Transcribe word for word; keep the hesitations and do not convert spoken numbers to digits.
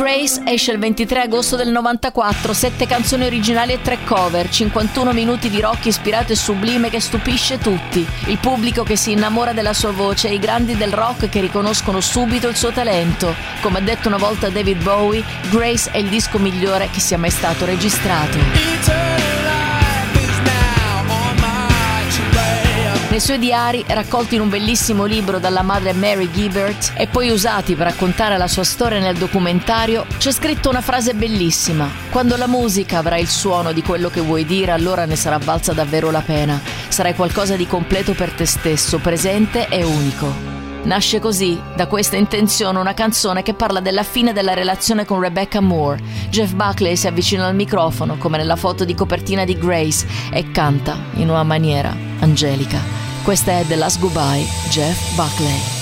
Grace esce il ventitré agosto del novantaquattro, sette canzoni originali e tre cover, cinquantuno minuti di rock ispirato e sublime che stupisce tutti, il pubblico che si innamora della sua voce e i grandi del rock che riconoscono subito il suo talento. Come ha detto una volta David Bowie, Grace è il disco migliore che sia mai stato registrato. Nei suoi diari, raccolti in un bellissimo libro dalla madre Mary Gibbert e poi usati per raccontare la sua storia nel documentario, c'è scritto una frase bellissima: quando la musica avrà il suono di quello che vuoi dire, allora ne sarà valsa davvero la pena. Sarai qualcosa di completo per te stesso, presente e unico. Nasce così, da questa intenzione, una canzone che parla della fine della relazione con Rebecca Moore. Jeff Buckley si avvicina al microfono, come nella foto di copertina di Grace, e canta in una maniera angelica. Questa è The Last Goodbye, Jeff Buckley.